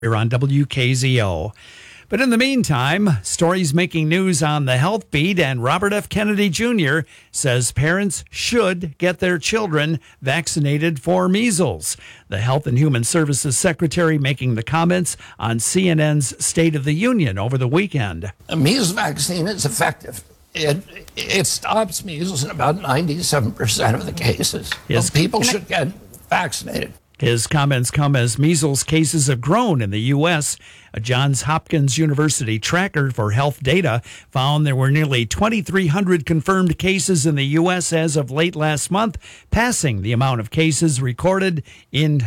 here on WKZO. But in the meantime, stories making news on the Health Beat, and Robert F. Kennedy Jr. says parents should get their children vaccinated for measles. The Health and Human Services Secretary making the comments on CNN's State of the Union over the weekend. A measles vaccine is effective. It stops measles in about 97% of the cases. Yes. So people should get vaccinated. His comments come as measles cases have grown in the U.S. A Johns Hopkins University tracker for health data found there were nearly 2,300 confirmed cases in the U.S. as of late last month, passing the amount of cases recorded in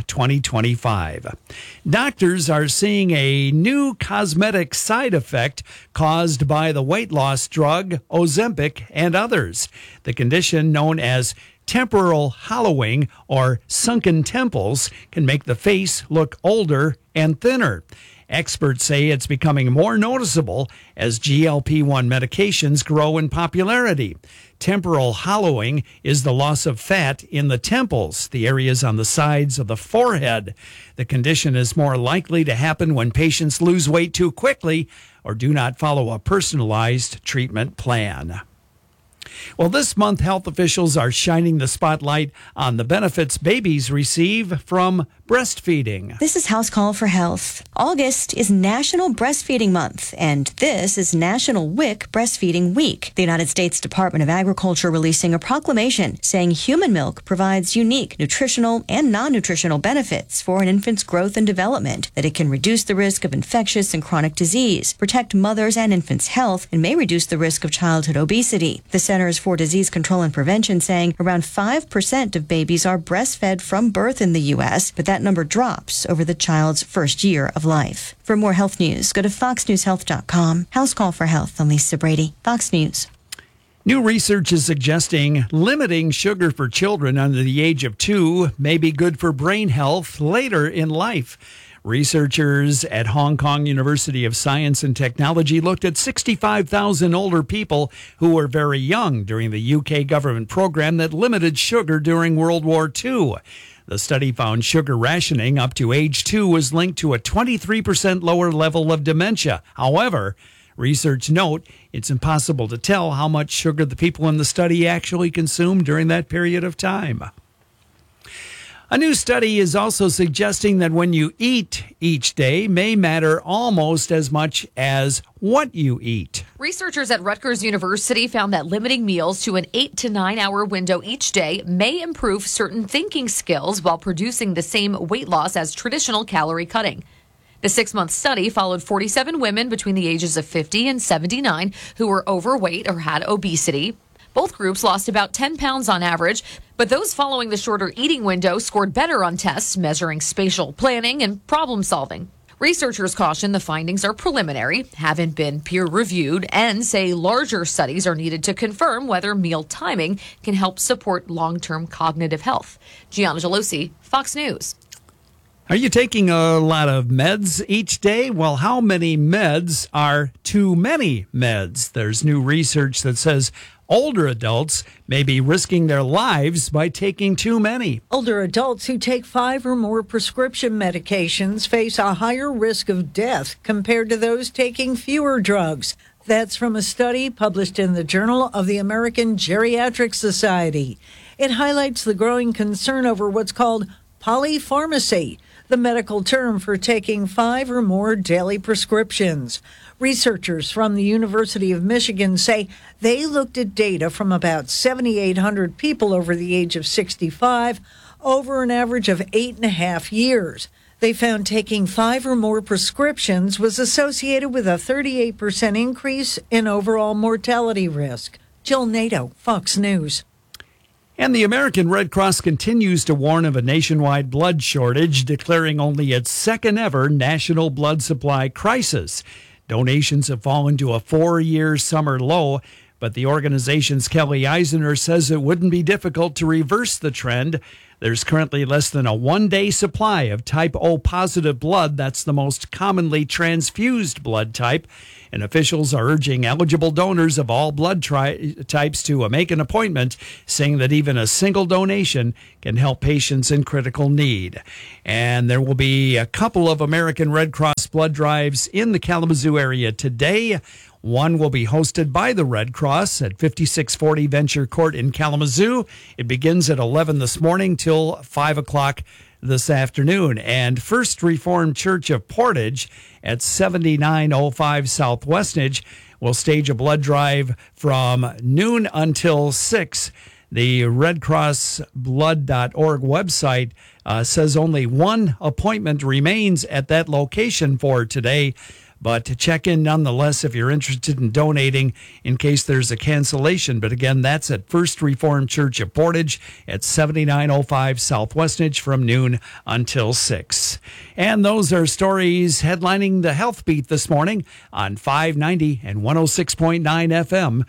2025. Doctors are seeing a new cosmetic side effect caused by the weight loss drug Ozempic and others. The condition, known as temporal hollowing or sunken temples, can make the face look older and thinner. Experts say it's becoming more noticeable as GLP-1 medications grow in popularity. Temporal hollowing is the loss of fat in the temples, the areas on the sides of the forehead. The condition is more likely to happen when patients lose weight too quickly or do not follow a personalized treatment plan. Well, this month, health officials are shining the spotlight on the benefits babies receive from breastfeeding. This is House Call for Health. August is National Breastfeeding Month, and this is National WIC Breastfeeding Week. The United States Department of Agriculture releasing a proclamation saying human milk provides unique nutritional and non-nutritional benefits for an infant's growth and development, that it can reduce the risk of infectious and chronic disease, protect mothers' and infants' health, and may reduce the risk of childhood obesity. The Centers for Disease Control and Prevention saying around 5% of babies are breastfed from birth in the U.S., but that number drops over the child's first year of life. For more health news, go to foxnewshealth.com. House Call for Health. I'm Lisa Brady, Fox News. New research is suggesting limiting sugar for children under the age of 2 may be good for brain health later in life. Researchers at Hong Kong University of Science and Technology looked at 65,000 older people who were very young during the UK government program that limited sugar during World War II. The study found sugar rationing up to age 2 was linked to a 23% lower level of dementia. However, research note it's impossible to tell how much sugar the people in the study actually consumed during that period of time. A new study is also suggesting that when you eat each day may matter almost as much as what you eat. Researchers at Rutgers University found that limiting meals to an 8 to 9 hour window each day may improve certain thinking skills while producing the same weight loss as traditional calorie cutting. The 6-month study followed 47 women between the ages of 50 and 79 who were overweight or had obesity. Both groups lost about 10 pounds on average, but those following the shorter eating window scored better on tests measuring spatial planning and problem solving. Researchers caution the findings are preliminary, haven't been peer-reviewed, and say larger studies are needed to confirm whether meal timing can help support long-term cognitive health. Gianna Gelosi, Fox News. Are you taking a lot of meds each day? Well, how many meds are too many meds? There's new research that says older adults may be risking their lives by taking too many. Older adults who take 5 or more prescription medications face a higher risk of death compared to those taking fewer drugs. That's from a study published in the Journal of the American Geriatric Society. It highlights the growing concern over what's called polypharmacy, the medical term for taking 5 or more daily prescriptions. Researchers from the University of Michigan say they looked at data from about 7,800 people over the age of 65 over an average of 8.5 years. They found taking 5 or more prescriptions was associated with a 38% increase in overall mortality risk. Jill Nato, Fox News. And the American Red Cross continues to warn of a nationwide blood shortage, declaring only its second ever national blood supply crisis. Donations have fallen to a 4-year summer low, but the organization's Kelly Eisner says it wouldn't be difficult to reverse the trend. There's currently less than a one-day supply of type O positive blood. That's the most commonly transfused blood type. And officials are urging eligible donors of all blood types to make an appointment, saying that even a single donation can help patients in critical need. And there will be a couple of American Red Cross blood drives in the Kalamazoo area today. One will be hosted by the Red Cross at 5640 Venture Court in Kalamazoo. It begins at 11 this morning till 5 o'clock this afternoon. And First Reformed Church of Portage at 7905 South Westnedge will stage a blood drive from noon until 6. The redcrossblood.org website says only one appointment remains at that location for today. But to check in nonetheless if you're interested in donating in case there's a cancellation. But again, that's at First Reformed Church of Portage at 7905 South Westnedge from noon until 6. And those are stories headlining the Health Beat this morning on 590 and 106.9 FM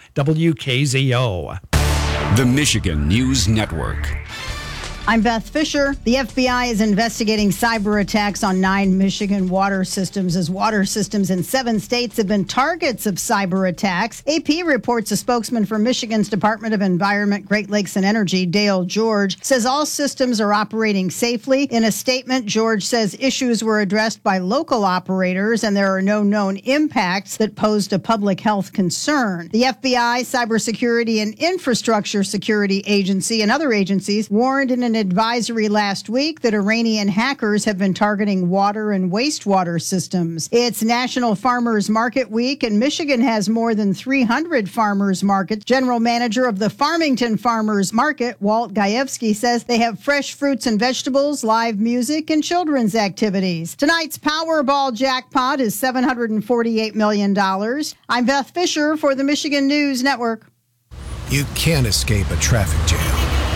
WKZO. The Michigan News Network. I'm Beth Fisher. The FBI is investigating cyber attacks on 9 Michigan water systems as water systems in 7 states have been targets of cyber attacks. AP reports a spokesman for Michigan's Department of Environment, Great Lakes and Energy, Dale George, says all systems are operating safely. In a statement, George says issues were addressed by local operators and there are no known impacts that posed a public health concern. The FBI, Cybersecurity and Infrastructure Security Agency and other agencies warned in an advisory last week that Iranian hackers have been targeting water and wastewater systems. It's National Farmers Market Week, and Michigan has more than 300 farmers markets. General manager of the Farmington Farmers Market, Walt Gajewski, says they have fresh fruits and vegetables, live music, and children's activities. Tonight's Powerball jackpot is $748 million. I'm Beth Fisher for the Michigan News Network. You can't escape a traffic jam.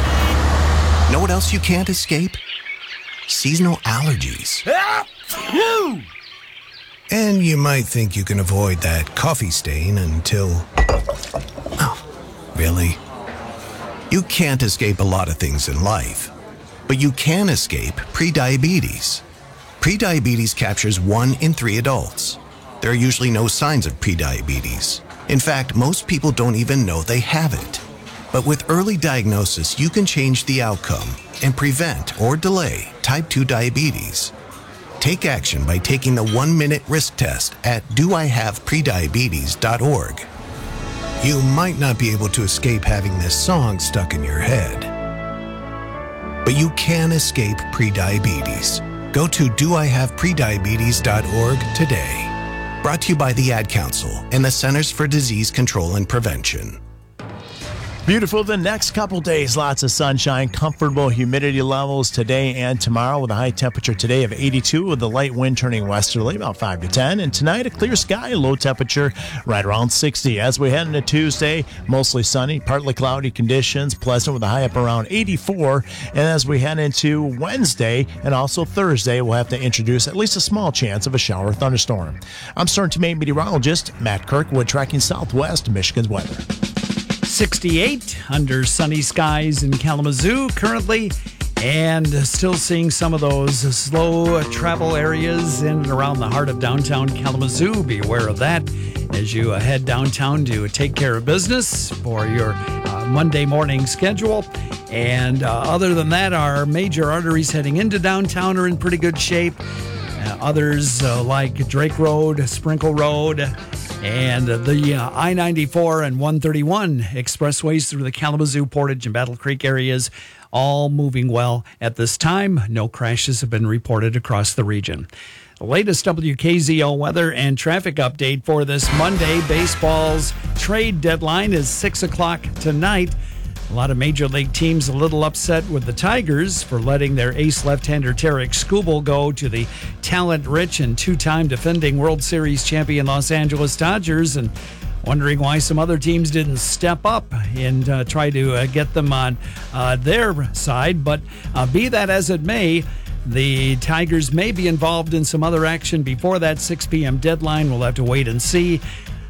Know what else you can't escape? Seasonal allergies. And you might think you can avoid that coffee stain until... Oh, really? You can't escape a lot of things in life, but you can escape prediabetes. Prediabetes captures 1 in 3 adults. There are usually no signs of prediabetes. In fact, most people don't even know they have it. But with early diagnosis, you can change the outcome and prevent or delay type 2 diabetes. Take action by taking the 1-minute risk test at doihaveprediabetes.org. You might not be able to escape having this song stuck in your head, but you can escape prediabetes. Go to doihaveprediabetes.org today. Brought to you by the Ad Council and the Centers for Disease Control and Prevention. Beautiful the next couple days. Lots of sunshine, comfortable humidity levels today and tomorrow with a high temperature today of 82 with the light wind turning westerly about 5 to 10. And tonight a clear sky, low temperature right around 60. As we head into Tuesday, mostly sunny, partly cloudy conditions, pleasant with a high up around 84. And as we head into Wednesday and also Thursday, we'll have to introduce at least a small chance of a shower or thunderstorm. I'm Storm Team 8 meteorologist Matt Kirkwood tracking Southwest Michigan's weather. 68 under sunny skies in Kalamazoo currently, and still seeing some of those slow travel areas in and around the heart of downtown Kalamazoo. Be aware of that as you head downtown to take care of business for your Monday morning schedule. And other than that, our major arteries heading into downtown are in pretty good shape. Others like Drake Road, Sprinkle Road, and the I-94 and 131 expressways through the Kalamazoo, Portage, and Battle Creek areas, all moving well at this time. No crashes have been reported across the region. The latest WKZO weather and traffic update for this Monday. Baseball's trade deadline is 6 o'clock tonight. A lot of Major League teams a little upset with the Tigers for letting their ace left-hander Tarek Skubal go to the talent-rich and 2-time defending World Series champion Los Angeles Dodgers, and wondering why some other teams didn't step up and try to get them on their side. But be that as it may, the Tigers may be involved in some other action before that 6 p.m. deadline. We'll have to wait and see.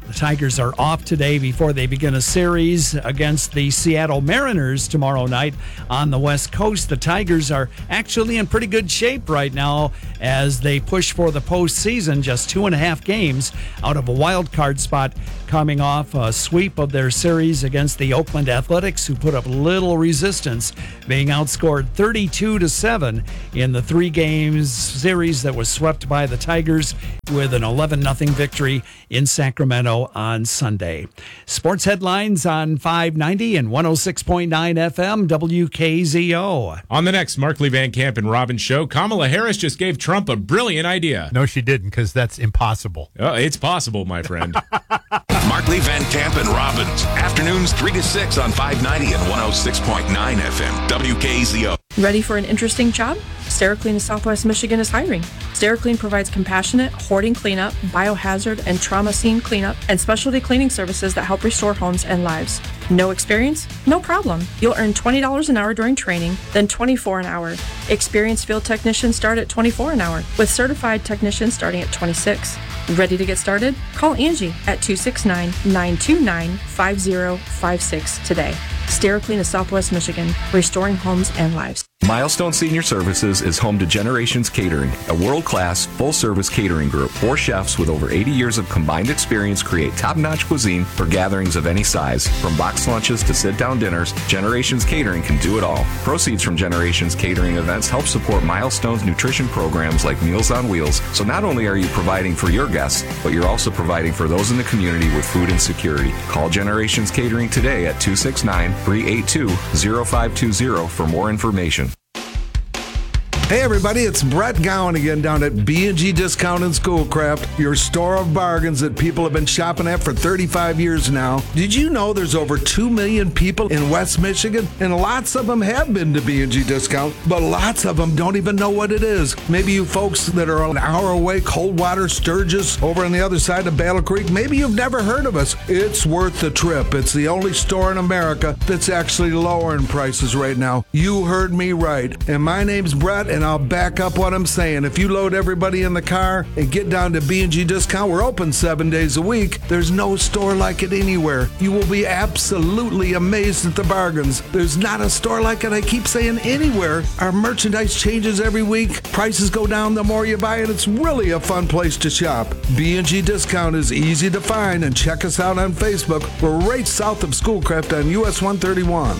The Tigers are off today before they begin a series against the Seattle Mariners tomorrow night on the West Coast. The Tigers are actually in pretty good shape right now as they push for the postseason, just 2.5 games out of a wild card spot, coming off a sweep of their series against the Oakland Athletics, who put up little resistance, being outscored 32-7 in the 3-game series that was swept by the Tigers with an 11-0 victory in Sacramento on Sunday. Sports headlines on 590 and 106.9 FM WKZO. On the next Markley Van Camp and Robbins show, Kamala Harris just gave Trump a brilliant idea. No, she didn't, because that's impossible. Oh, it's possible, my friend. Markley, Van Camp, and Robbins. Afternoons 3 to 6 on 590 and 106.9 FM WKZO. Ready for an interesting job? SteriClean of Southwest Michigan is hiring. SteriClean provides compassionate hoarding cleanup, biohazard and trauma scene cleanup, and specialty cleaning services that help restore homes and lives. No experience? No problem. You'll earn $20 an hour during training, then $24 an hour. Experienced field technicians start at $24 an hour, with certified technicians starting at $26. Ready to get started? Call Angie at 269-929-5056 today. SteriClean of Southwest Michigan, restoring homes and lives. Milestone Senior Services is home to Generations Catering, a world-class, full-service catering group. 4 chefs with over 80 years of combined experience create top-notch cuisine for gatherings of any size. From box lunches to sit-down dinners, Generations Catering can do it all. Proceeds from Generations Catering events help support Milestone's nutrition programs like Meals on Wheels. So not only are you providing for your guests, but you're also providing for those in the community with food insecurity. Call Generations Catering today at 269-382-0520 for more information. Hey everybody, it's Brett Gowan again down at B&G Discount and Schoolcraft, your store of bargains that people have been shopping at for 35 years now. Did you know there's over 2 million people in West Michigan? And lots of them have been to B&G Discount, but lots of them don't even know what it is. Maybe you folks that are an hour away, Coldwater, Sturgis, over on the other side of Battle Creek, maybe you've never heard of us. It's worth the trip. It's the only store in America that's actually lowering prices right now. You heard me right. And my name's Brett, and I'll back up what I'm saying. If you load everybody in the car and get down to B&G Discount, we're open 7 days a week. There's no store like it anywhere. You will be absolutely amazed at the bargains. There's not a store like it, I keep saying, anywhere. Our merchandise changes every week. Prices go down the more you buy it. It's really a fun place to shop. B&G Discount is easy to find, and check us out on Facebook. We're right south of Schoolcraft on US 131.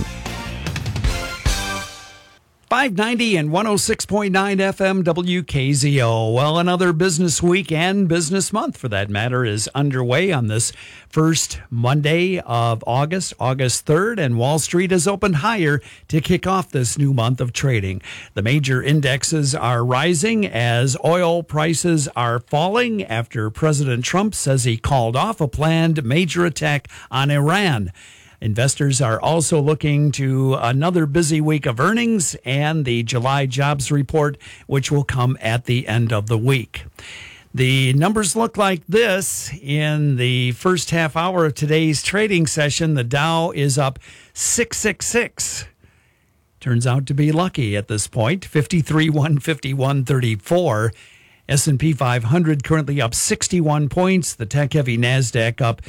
590 and 106.9 FM WKZO. Well, another business week and business month, for that matter, is underway on this first Monday of August 3rd, and Wall Street has opened higher to kick off this new month of trading. The major indexes are rising as oil prices are falling after President Trump says he called off a planned major attack on Iran. Investors are also looking to another busy week of earnings and the July jobs report, which will come at the end of the week. The numbers look like this. In the first half hour of today's trading session, the Dow is up 666. Turns out to be lucky at this point, 53,151.34. S&P 500 currently up 61 points. The tech-heavy NASDAQ up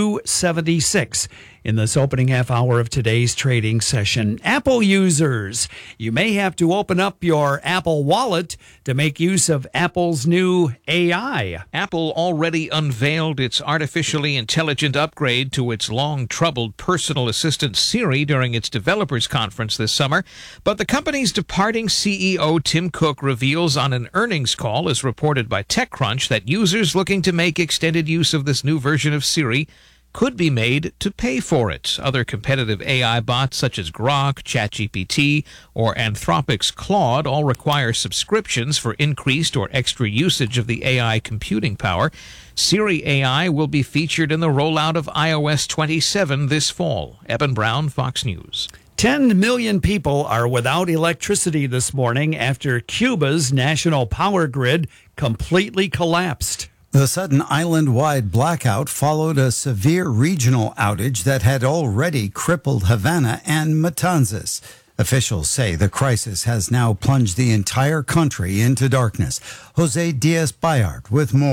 276 in this opening half hour of today's trading session. Apple users, you may have to open up your Apple Wallet to make use of Apple's new AI. Apple already unveiled its artificially intelligent upgrade to its long-troubled personal assistant Siri during its developers conference this summer. But the company's departing CEO Tim Cook reveals on an earnings call, as reported by TechCrunch, that users looking to make extended use of this new version of Siri could be made to pay for it. Other competitive AI bots such as Grok, ChatGPT, or Anthropic's Claude all require subscriptions for increased or extra usage of the AI computing power. Siri AI will be featured in the rollout of iOS 27 this fall. Eben Brown, Fox News. 10 million people are without electricity this morning after Cuba's national power grid completely collapsed. The sudden island-wide blackout followed a severe regional outage that had already crippled Havana and Matanzas. Officials say the crisis has now plunged the entire country into darkness. Jose Diaz-Bayart with more.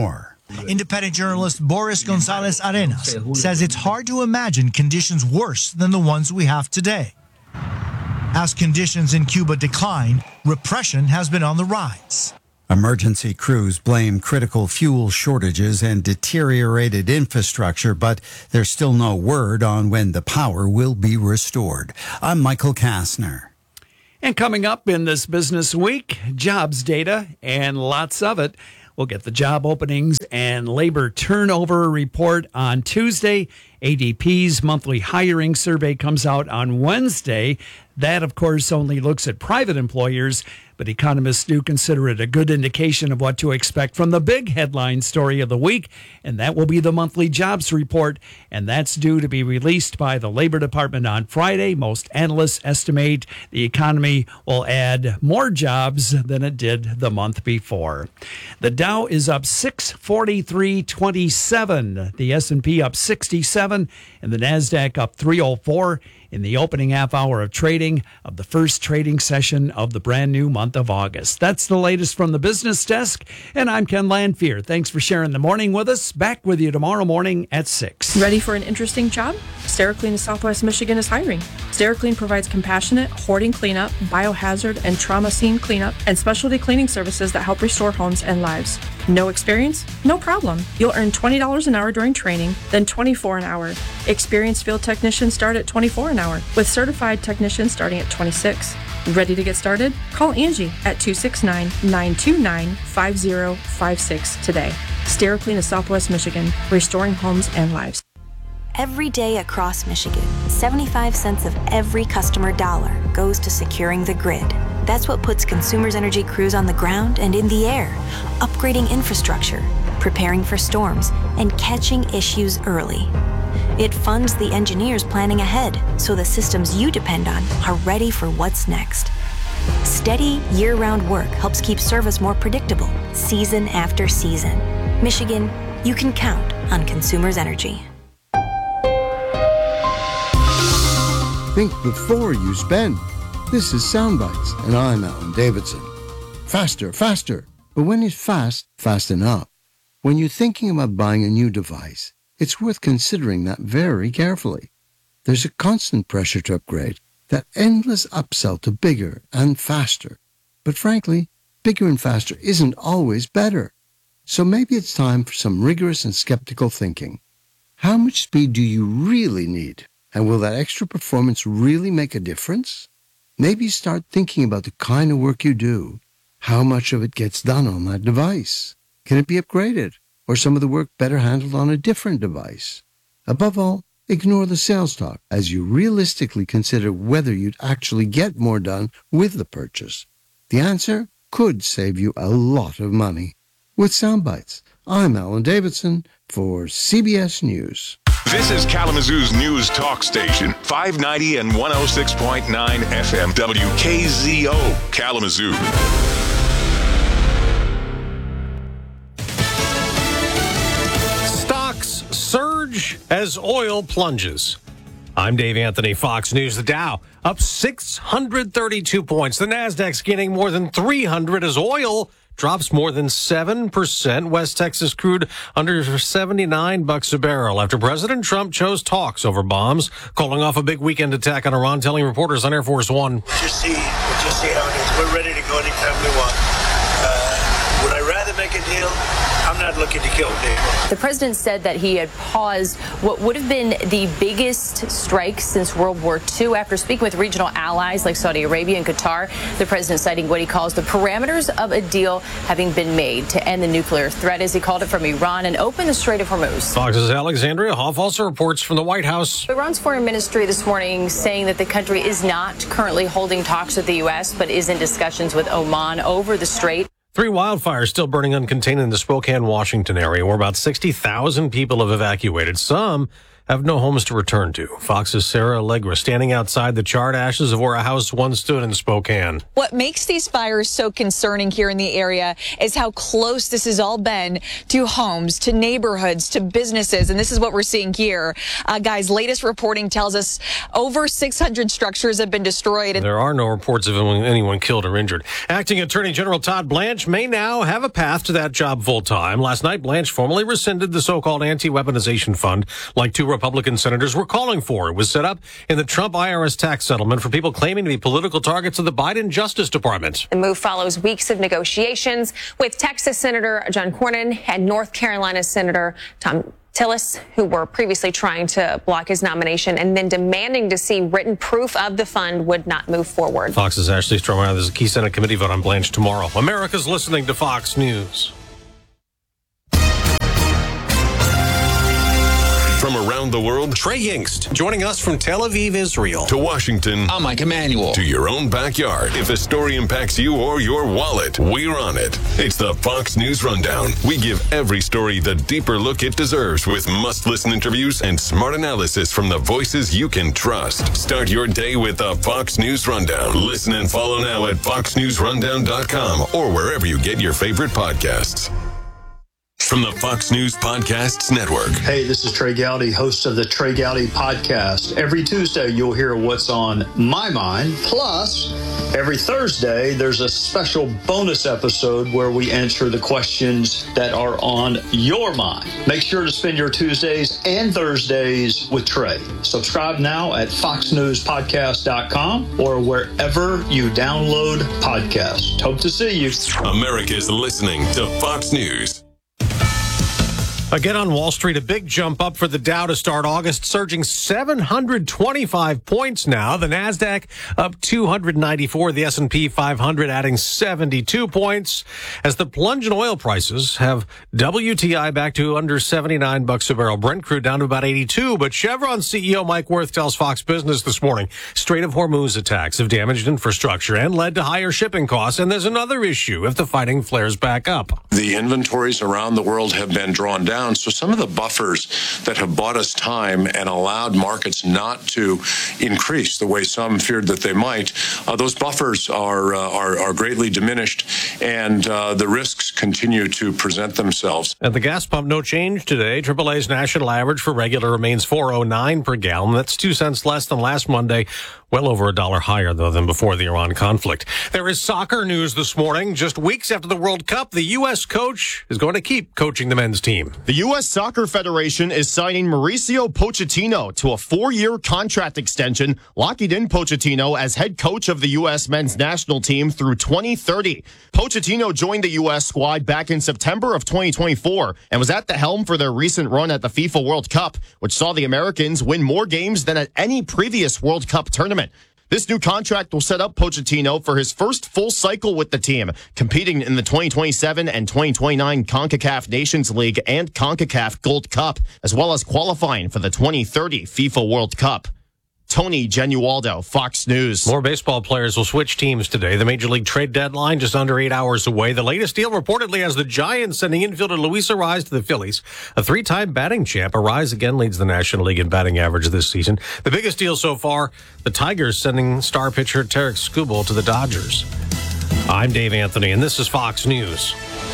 Independent journalist Boris Gonzalez Arenas says it's hard to imagine conditions worse than the ones we have today. As conditions in Cuba decline, repression has been on the rise. Emergency crews blame critical fuel shortages and deteriorated infrastructure, but there's still no word on when the power will be restored. I'm Michael Kastner. And coming up in this business week, jobs data, and lots of it. We'll get the job openings and labor turnover report on Tuesday. ADP's monthly hiring survey comes out on Wednesday. That, of course, only looks at private employers, but economists do consider it a good indication of what to expect from the big headline story of the week, and that will be the monthly jobs report, and that's due to be released by the Labor Department on Friday. Most analysts estimate the economy will add more jobs than it did the month before. The Dow is up 643.27, the S&P up 67, and the NASDAQ up 304 in the opening half hour of trading of the first trading session of the brand new month of August. That's the latest from the business desk, and I'm Ken Landfear. Thanks for sharing the morning with us. Back with you tomorrow morning at 6. Ready for an interesting job? SteriClean of Southwest Michigan is hiring. SteriClean provides compassionate hoarding cleanup, biohazard and trauma scene cleanup, and specialty cleaning services that help restore homes and lives. No experience? No problem. You'll earn $20 an hour during training, then $24 an hour. Experienced field technicians start at $24 an hour, with certified technicians starting at $26. Ready to get started? Call Angie at 269-929-5056 today. SteriClean of Southwest Michigan, restoring homes and lives. Every day across Michigan, 75 cents of every customer dollar goes to securing the grid. That's what puts Consumers Energy crews on the ground and in the air, upgrading infrastructure, preparing for storms, and catching issues early. It funds the engineers planning ahead so the systems you depend on are ready for what's next. Steady, year-round work helps keep service more predictable, season after season. Michigan, you can count on Consumers Energy. Think before you spend. This is Soundbites, and I'm Alan Davidson. Faster, faster. But when is fast, fast enough? When you're thinking about buying a new device, it's worth considering that very carefully. There's a constant pressure to upgrade, that endless upsell to bigger and faster. But frankly, bigger and faster isn't always better. So maybe it's time for some rigorous and skeptical thinking. How much speed do you really need? And will that extra performance really make a difference? Maybe start thinking about the kind of work you do. How much of it gets done on that device? Can it be upgraded? Or some of the work better handled on a different device? Above all, ignore the sales talk as you realistically consider whether you'd actually get more done with the purchase. The answer could save you a lot of money. With Soundbites, I'm Alan Davidson for CBS News. This is Kalamazoo's news talk station, 590 and 106.9 FM, WKZO, Kalamazoo. Stocks surge as oil plunges. I'm Dave Anthony, Fox News. The Dow up 632 points. The Nasdaq's gaining more than 300 as oil drops more than 7%. West Texas crude under $79 a barrel after President Trump chose talks over bombs, calling off a big weekend attack on Iran, telling reporters on Air Force One. We'll just see how it is. We're ready to go anytime we want. Would I rather make a deal? I'm not looking to kill people. The president said that he had paused what would have been the biggest strike since World War II. After speaking with regional allies like Saudi Arabia and Qatar, the president citing what he calls the parameters of a deal having been made to end the nuclear threat, as he called it, from Iran and open the Strait of Hormuz. Fox's Alexandria Hoff also reports from the White House. Iran's foreign ministry this morning saying that the country is not currently holding talks with the U.S., but is in discussions with Oman over the strait. 3 wildfires still burning uncontained in the Spokane, Washington area, where about 60,000 people have evacuated. Some have no homes to return to. Fox's Sarah Allegra standing outside the charred ashes of where a house once stood in Spokane. What makes these fires so concerning here in the area is how close this has all been to homes, to neighborhoods, to businesses. And this is what we're seeing here. Guys, latest reporting tells us over 600 structures have been destroyed. There are no reports of anyone killed or injured. Acting Attorney General Todd Blanche may now have a path to that job full time. Last night, Blanche formally rescinded the so-called anti-weaponization fund like two Republican senators were calling for. It was set up in the Trump IRS tax settlement for people claiming to be political targets of the Biden Justice Department. The move follows weeks of negotiations with Texas Senator John Cornyn and North Carolina Senator Tom Tillis, who were previously trying to block his nomination and then demanding to see written proof of the fund would not move forward. Fox's Ashley Stromeyer. There's a key Senate committee vote on Blanche tomorrow. America's listening to Fox News. From around the world, Trey Yingst joining us from Tel Aviv, Israel. To Washington, I'm Mike Emanuel. To your own backyard. If a story impacts you or your wallet, we're on it. It's the Fox News Rundown. We give every story the deeper look it deserves with must-listen interviews and smart analysis from the voices you can trust. Start your day with the Fox News Rundown. Listen and follow now at foxnewsrundown.com or wherever you get your favorite podcasts. From the Fox News Podcasts Network. Hey, this is Trey Gowdy, host of the Trey Gowdy Podcast. Every Tuesday, you'll hear what's on my mind. Plus, every Thursday, there's a special bonus episode where we answer the questions that are on your mind. Make sure to spend your Tuesdays and Thursdays with Trey. Subscribe now at foxnewspodcast.com or wherever you download podcasts. Hope to see you. America's listening to Fox News. Again on Wall Street, a big jump up for the Dow to start August, surging 725 points now. The Nasdaq up 294, the S&P 500 adding 72 points as the plunge in oil prices have WTI back to under $79 a barrel. Brent crude down to about 82, but Chevron CEO Mike Wirth tells Fox Business this morning, Strait of Hormuz attacks have damaged infrastructure and led to higher shipping costs. And there's another issue if the fighting flares back up. The inventories around the world have been drawn down. So some of the buffers that have bought us time and allowed markets not to increase the way some feared that they might, those buffers are greatly diminished, and the risks continue to present themselves. At the gas pump, no change today. AAA's national average for regular remains $4.09 per gallon. That's 2 cents less than last Monday. Well over $1 higher, though, than before the Iran conflict. There is soccer news this morning. Just weeks after the World Cup, the U.S. coach is going to keep coaching the men's team. The U.S. Soccer Federation is signing Mauricio Pochettino to a 4-year contract extension, locking in Pochettino as head coach of the U.S. men's national team through 2030. Pochettino joined the U.S. squad back in September of 2024 and was at the helm for their recent run at the FIFA World Cup, which saw the Americans win more games than at any previous World Cup tournament. This new contract will set up Pochettino for his first full cycle with the team, competing in the 2027 and 2029 CONCACAF Nations League and CONCACAF Gold Cup, as well as qualifying for the 2030 FIFA World Cup. Tony Genualdo, Fox News. More baseball players will switch teams today. The Major League trade deadline just under 8 hours away. The latest deal reportedly has the Giants sending infielder Luis Arraez to the Phillies. A 3-time batting champ, Arraez again leads the National League in batting average this season. The biggest deal so far, the Tigers sending star pitcher Tarek Skubal to the Dodgers. I'm Dave Anthony, and this is Fox News.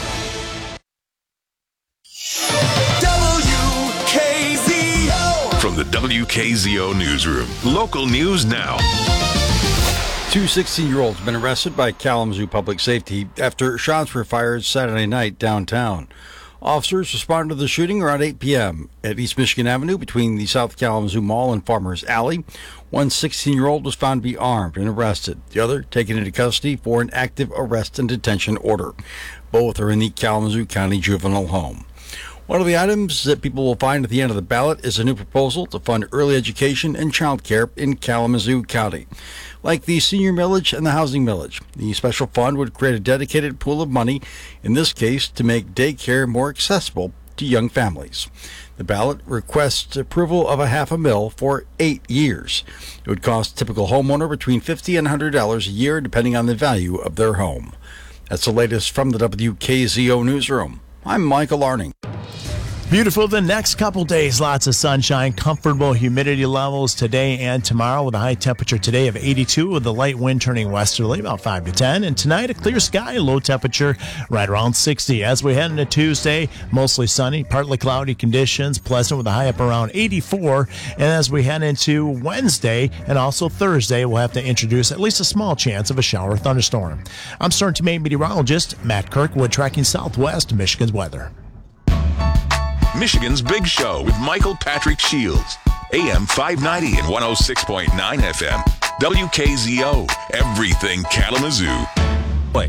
From the WKZO Newsroom, local news now. 2 16-year-olds have been arrested by Kalamazoo Public Safety after shots were fired Saturday night downtown. Officers responded to the shooting around 8 p.m. at East Michigan Avenue between the South Kalamazoo Mall and Farmers Alley. One 16-year-old was found to be armed and arrested. The other taken into custody for an active arrest and detention order. Both are in the Kalamazoo County Juvenile Home. One of the items that people will find at the end of the ballot is a new proposal to fund early education and child care in Kalamazoo County. Like the senior millage and the housing millage, the special fund would create a dedicated pool of money, in this case to make daycare more accessible to young families. The ballot requests approval of a $500,000 for 8 years. It would cost a typical homeowner between $50 and $100 a year, depending on the value of their home. That's the latest from the WKZO Newsroom. I'm Michael Arning. Beautiful the next couple days. Lots of sunshine, comfortable humidity levels today and tomorrow with a high temperature today of 82 with the light wind turning westerly about 5 to 10. And tonight a clear sky, low temperature right around 60. As we head into Tuesday, mostly sunny, partly cloudy conditions, pleasant with a high up around 84. And as we head into Wednesday and also Thursday, we'll have to introduce at least a small chance of a shower or thunderstorm. I'm Storm Team 8 meteorologist Matt Kirkwood tracking southwest Michigan's weather. Michigan's Big Show with Michael Patrick Shields. AM 590 and 106.9 FM. WKZO. Everything Kalamazoo. Wait.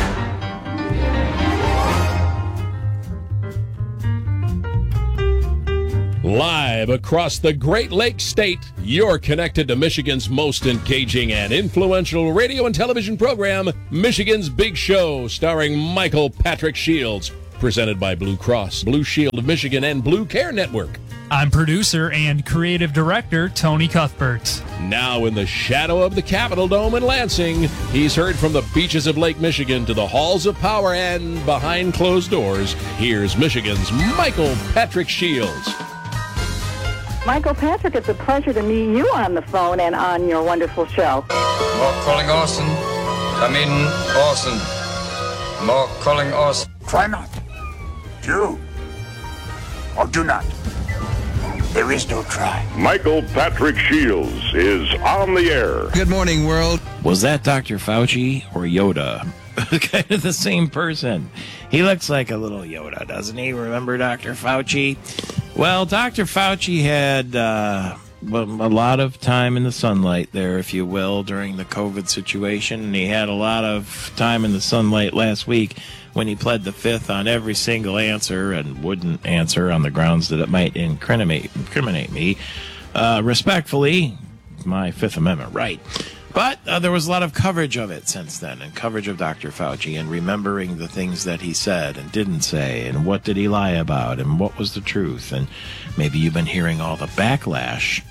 Live across the Great Lakes State, you're connected to Michigan's most engaging and influential radio and television program, Michigan's Big Show, starring Michael Patrick Shields. Presented by Blue Cross, Blue Shield of Michigan, and Blue Care Network. I'm producer and creative director Tony Cuthbert. Now in the shadow of the Capitol Dome in Lansing, he's heard from the beaches of Lake Michigan to the halls of power and behind closed doors. Here's Michigan's Michael Patrick Shields. Michael Patrick, it's a pleasure to meet you on the phone and on your wonderful show. Mark calling Austin. Come in, Austin. Mark calling Austin. Try not. Do or do not. There is no try. Michael Patrick Shields is on the air. Good morning, world. Was that Dr. Fauci or Yoda? Kind of the same person. He looks like a little Yoda, doesn't he? Remember Dr. Fauci? Well, Dr. Fauci had a lot of time in the sunlight there, if you will, during the COVID situation. And he had a lot of time in the sunlight last week when he pled the fifth on every single answer and wouldn't answer on the grounds that it might incriminate me. Respectfully, my Fifth Amendment right. But there was a lot of coverage of it since then, and coverage of Dr. Fauci, and remembering the things that he said and didn't say, and what did he lie about, and what was the truth. And maybe you've been hearing all the backlash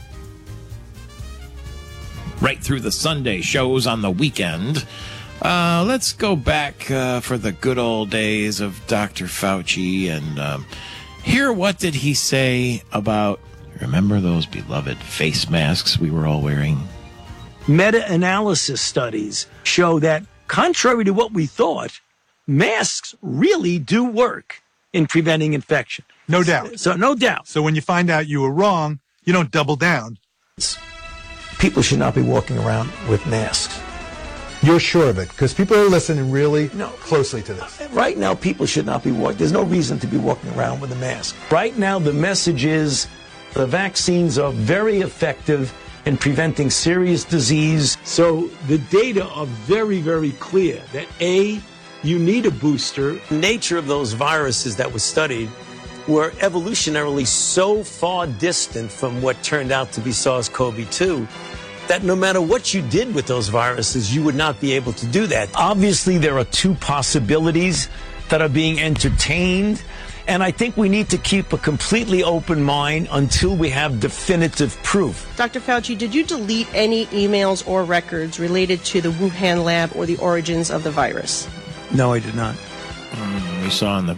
right through the Sunday shows on the weekend. Let's go back for the good old days of Dr. Fauci and hear what did he say about, remember those beloved face masks we were all wearing? Meta-analysis studies show that, contrary to what we thought, masks really do work in preventing infection. No doubt. So, no doubt. So when you find out you were wrong, you don't double down. People should not be walking around with masks. You're sure of it? Because people are listening really closely to this. Right now, people should not be walking. There's no reason to be walking around with a mask. Right now, the message is the vaccines are very effective in preventing serious disease. So the data are very, very clear that A, you need a booster. The nature of those viruses that were studied were evolutionarily so far distant from what turned out to be SARS-CoV-2 that no matter what you did with those viruses, you would not be able to do that. Obviously, there are two possibilities that are being entertained, and I think we need to keep a completely open mind until we have definitive proof. Dr. Fauci, did you delete any emails or records related to the Wuhan lab or the origins of the virus? No, I did not. We saw in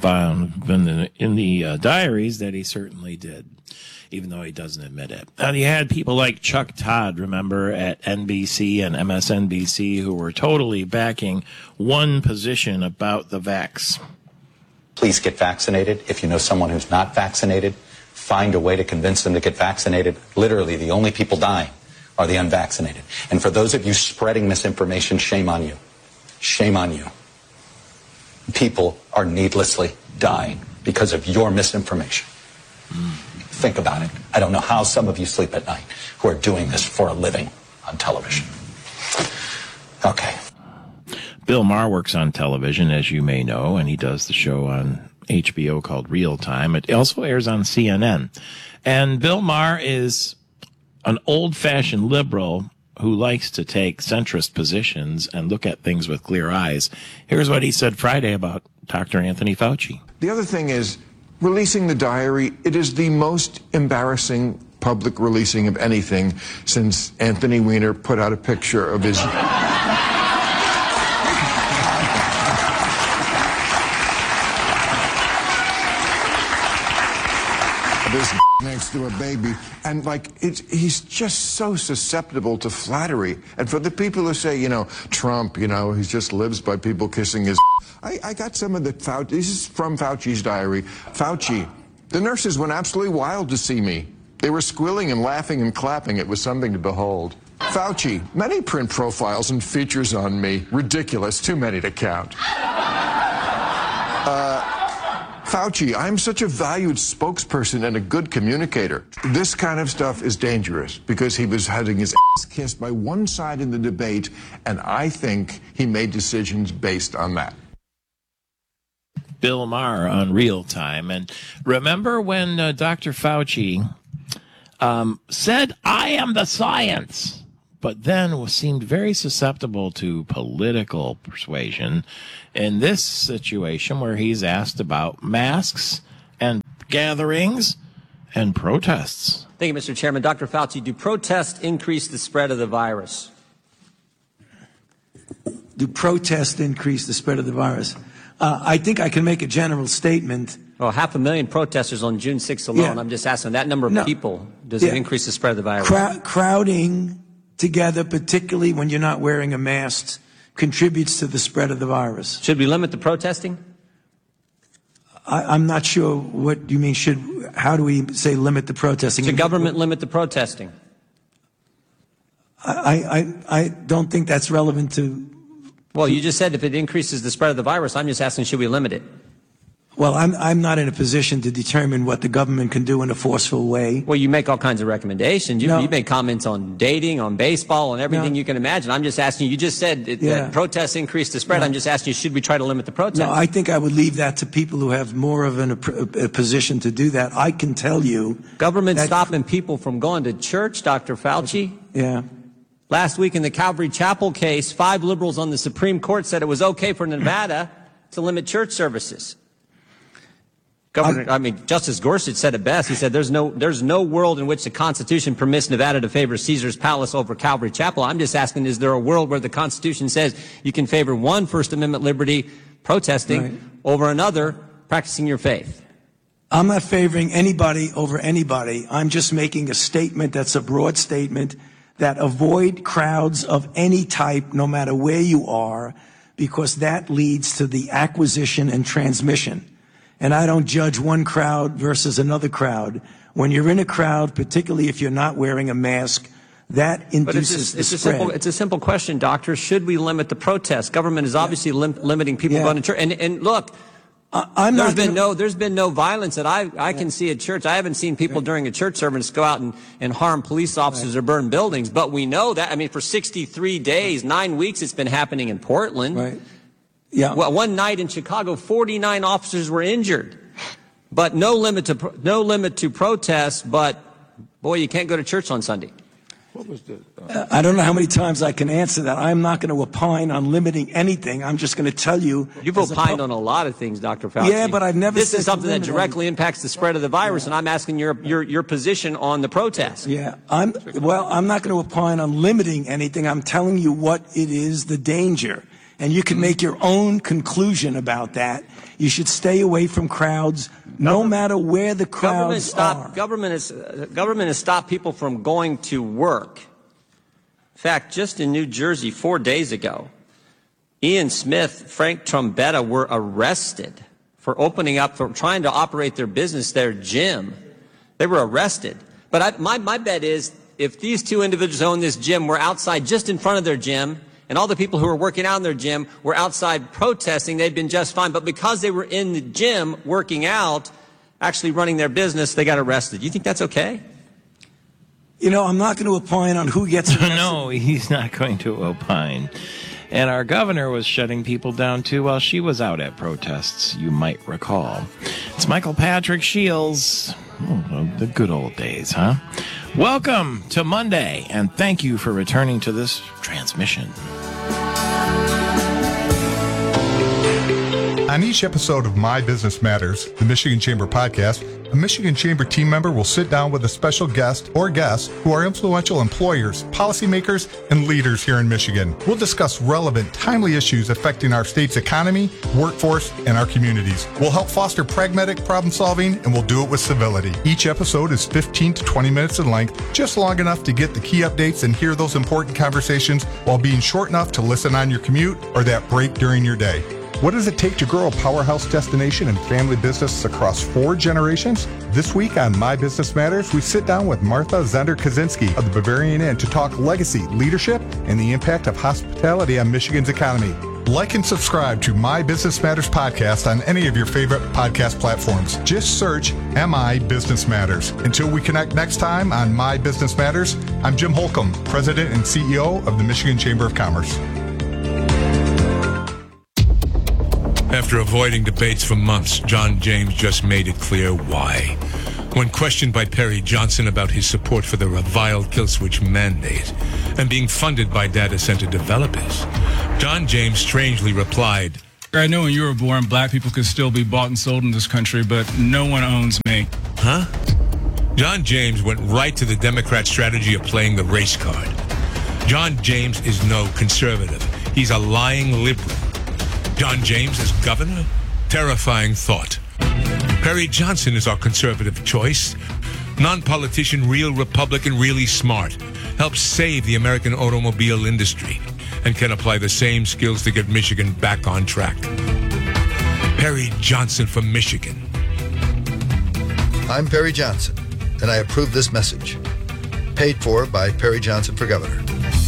the diaries that he certainly did, even though he doesn't admit it. And you had people like Chuck Todd, remember, at NBC and MSNBC, who were totally backing one position about the vax. Please get vaccinated. If you know someone who's not vaccinated, find a way to convince them to get vaccinated. Literally, the only people dying are the unvaccinated. And for those of you spreading misinformation, shame on you. Shame on you. People are needlessly dying because of your misinformation. Think about it. I don't know how some of you sleep at night who are doing this for a living on television. Okay. Bill Maher works on television, as you may know, and he does the show on HBO called Real Time. It also airs on CNN. And Bill Maher is an old-fashioned liberal who likes to take centrist positions and look at things with clear eyes. Here's what he said Friday about Dr. Anthony Fauci. The other thing is, releasing the diary, it is the most embarrassing public releasing of anything since Anthony Weiner put out a picture of his... this next to a baby, and he's just so susceptible to flattery. And for the people who say, Trump, he just lives by people kissing his I got some of the Fauci, this is from Fauci's diary. Fauci, the nurses went absolutely wild to see me. They were squealing and laughing and clapping. It was something to behold. Fauci, many print profiles and features on me. Ridiculous, too many to count. Fauci, I'm such a valued spokesperson and a good communicator. This kind of stuff is dangerous because he was having his ass kissed by one side in the debate, and I think he made decisions based on that. Bill Maher on Real Time. And remember when Dr. Fauci said, I am the science, but then seemed very susceptible to political persuasion in this situation where he's asked about masks and gatherings and protests. Thank you, Mr. Chairman. Dr. Fauci, do protests increase the spread of the virus? Do protests increase the spread of the virus? I think I can make a general statement. Well, 500,000 protesters on June 6th alone. Yeah. I'm just asking that number of people, does it increase the spread of the virus? Crowding together, particularly when you're not wearing a mask, contributes to the spread of the virus. Should we limit the protesting? I'm not sure what you mean. How do we say limit the protesting? Should government limit the protesting? I don't think that's relevant to... Well, you just said if it increases the spread of the virus. I'm just asking, should we limit it? Well, I'm not in a position to determine what the government can do in a forceful way. Well, you make all kinds of recommendations. You make comments on dating, on baseball, on everything you can imagine. I'm just asking you. You just said that protests increase the spread. I'm just asking you, should we try to limit the protests? No, I think I would leave that to people who have more of a position to do that. I can tell you... Government stopping people from going to church, Dr. Fauci? Yeah. Last week in the Calvary Chapel case, 5 liberals on the Supreme Court said it was okay for Nevada to limit church services. Justice Gorsuch said it best. He said there's no world in which the Constitution permits Nevada to favor Caesar's Palace over Calvary Chapel. I'm just asking, is there a world where the Constitution says you can favor one First Amendment liberty, protesting, over another, practicing your faith? I'm not favoring anybody over anybody. I'm just making a statement that's a broad statement that avoid crowds of any type, no matter where you are, because that leads to the acquisition and transmission. And I don't judge one crowd versus another crowd. When you're in a crowd, particularly if you're not wearing a mask, that induces the spread. It's a simple question, Doctor. Should we limit the protests? Government is obviously limiting people going to church. And look, there's been no violence that I can see at church. I haven't seen people during a church service go out and harm police officers or burn buildings. But we know that, for 63 days, 9 weeks, it's been happening in Portland. Right. Yeah. Well, one night in Chicago, 49 officers were injured, but no limit to protests. But boy, you can't go to church on Sunday. What was the? I don't know how many times I can answer that. I'm not going to opine on limiting anything. I'm just going to tell you. You've opined on a lot of things, Dr. Fauci. Yeah, but I've never. This is something that directly impacts the spread of the virus, and I'm asking your position on the protest. Yeah, I'm not going to opine on limiting anything. I'm telling you what it is, the danger. And you can make your own conclusion about that. You should stay away from crowds, no matter where the crowds are. Government has stopped people from going to work. In fact, just in New Jersey 4 days ago, Ian Smith, Frank Trombetta were arrested for trying to operate their business, their gym. They were arrested. But my bet is if these two individuals who own this gym were outside just in front of their gym, and all the people who were working out in their gym were outside protesting, they'd been just fine. But because they were in the gym working out, actually running their business, they got arrested. You think that's okay? I'm not going to opine on who gets arrested. No, he's not going to opine. And our governor was shutting people down, too, while she was out at protests, you might recall. It's Michael Patrick Shields. Oh, the good old days, huh? Welcome to Monday, and thank you for returning to this transmission. On each episode of My Business Matters, the Michigan Chamber podcast, a Michigan Chamber team member will sit down with a special guest or guests who are influential employers, policymakers, and leaders here in Michigan. We'll discuss relevant, timely issues affecting our state's economy, workforce, and our communities. We'll help foster pragmatic problem solving, and we'll do it with civility. Each episode is 15 to 20 minutes in length, just long enough to get the key updates and hear those important conversations while being short enough to listen on your commute or that break during your day. What does it take to grow a powerhouse destination and family business across 4 generations? This week on My Business Matters, we sit down with Martha Zender-Kaczynski of the Bavarian Inn to talk legacy, leadership, and the impact of hospitality on Michigan's economy. Like and subscribe to My Business Matters podcast on any of your favorite podcast platforms. Just search MI Business Matters. Until we connect next time on My Business Matters, I'm Jim Holcomb, President and CEO of the Michigan Chamber of Commerce. After avoiding debates for months, John James just made it clear why. When questioned by Perry Johnson about his support for the reviled kill switch mandate and being funded by data center developers, John James strangely replied, I know when you were born, black people could still be bought and sold in this country, but no one owns me. Huh? John James went right to the Democrat strategy of playing the race card. John James is no conservative. He's a lying liberal. John James as governor? Terrifying thought. Perry Johnson is our conservative choice. Non-politician, real Republican, really smart. Helps save the American automobile industry and can apply the same skills to get Michigan back on track. Perry Johnson from Michigan. I'm Perry Johnson, and I approve this message. Paid for by Perry Johnson for Governor.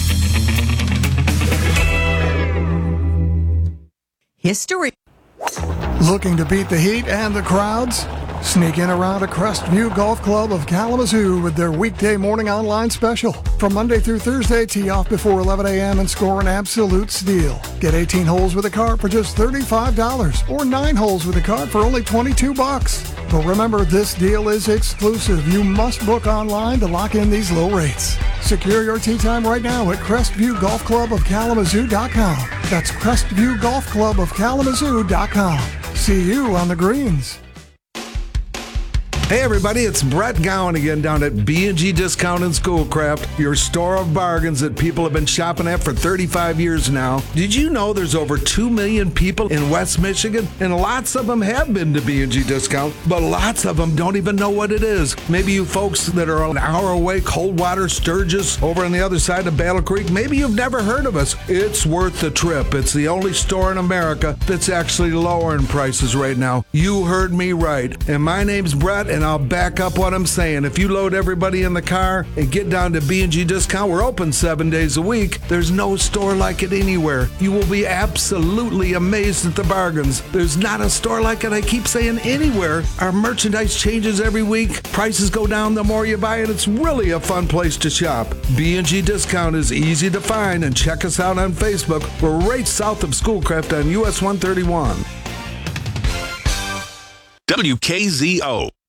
History. Looking to beat the heat and the crowds? Sneak in around a Crestview Golf Club of Kalamazoo with their weekday morning online special. From Monday through Thursday, tee off before 11 a.m. and score an absolute steal. Get 18 holes with a cart for just $35 or 9 holes with a cart for only $22. But remember, this deal is exclusive. You must book online to lock in these low rates. Secure your tee time right now at CrestviewGolfClubOfKalamazoo.com. That's CrestviewGolfClubOfKalamazoo.com. See you on the greens. Hey everybody, it's Brett Gowan again down at B&G Discount and Schoolcraft, your store of bargains that people have been shopping at for 35 years now. Did you know there's over 2 million people in West Michigan? And lots of them have been to B&G Discount, but lots of them don't even know what it is. Maybe you folks that are an hour away, Coldwater, Sturgis, over on the other side of Battle Creek, maybe you've never heard of us. It's worth the trip. It's the only store in America that's actually lowering prices right now. You heard me right. And my name's Brett, and I'll back up what I'm saying. If you load everybody in the car and get down to B&G Discount, we're open 7 days a week. There's no store like it anywhere. You will be absolutely amazed at the bargains. There's not a store like it, I keep saying, anywhere. Our merchandise changes every week. Prices go down the more you buy it. It's really a fun place to shop. B&G Discount is easy to find, and check us out on Facebook. We're right south of Schoolcraft on US 131. WKZO.